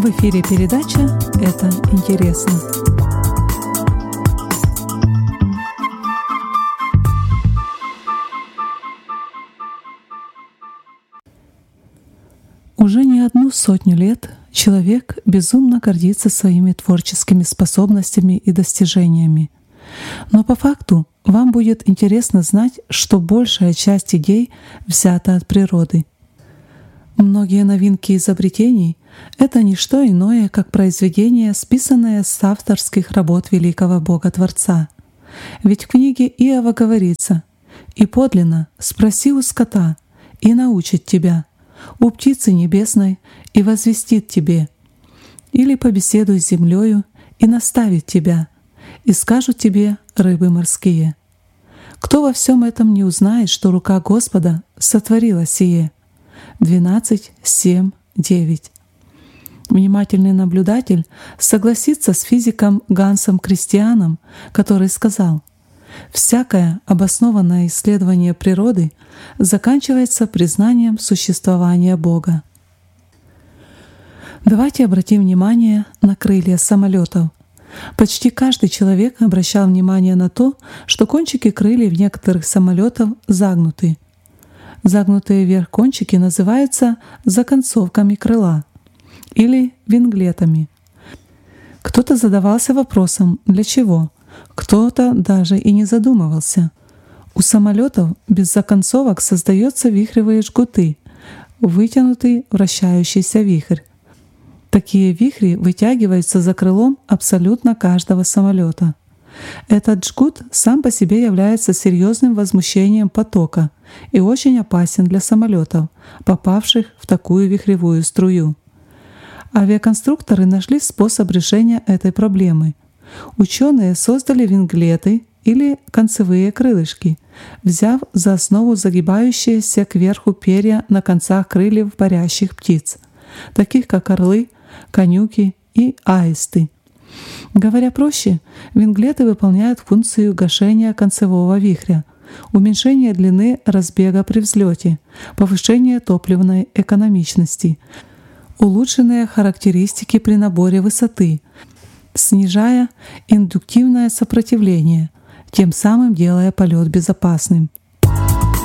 В эфире передача «Это интересно». Уже не 100 лет человек безумно гордится своими творческими способностями и достижениями. Но по факту вам будет интересно знать, что большая часть идей взята от природы. Многие новинки изобретений — это не что иное, как произведения, списанные с авторских работ великого Бога-Творца. Ведь в книге Иова говорится: «И подлинно спроси у скота, и научит тебя, у птицы небесной, и возвестит тебе, или побеседуй с землею, и наставит тебя, и скажут тебе рыбы морские». Кто во всем этом не узнает, что рука Господа сотворила сие? 12:7-9. Внимательный наблюдатель согласится с физиком Гансом Кристианом, который сказал: «Всякое обоснованное исследование природы заканчивается признанием существования Бога». Давайте обратим внимание на крылья самолетов. Почти каждый человек обращал внимание на то, что кончики крыльев некоторых самолетов загнуты. Загнутые вверх кончики называются законцовками крыла или винглетами. Кто-то задавался вопросом, для чего, кто-то даже и не задумывался. У самолетов без законцовок создаются вихревые жгуты, вытянутый вращающийся вихрь. Такие вихри вытягиваются за крылом абсолютно каждого самолета. Этот жгут сам по себе является серьезным возмущением потока и очень опасен для самолетов, попавших в такую вихревую струю. Авиаконструкторы нашли способ решения этой проблемы. Ученые создали винглеты или концевые крылышки, взяв за основу загибающиеся кверху перья на концах крыльев парящих птиц, таких как орлы, конюки и аисты. Говоря проще, винглеты выполняют функцию гашения концевого вихря, уменьшения длины разбега при взлете, повышения топливной экономичности, улучшенные характеристики при наборе высоты, снижая индуктивное сопротивление, тем самым делая полет безопасным.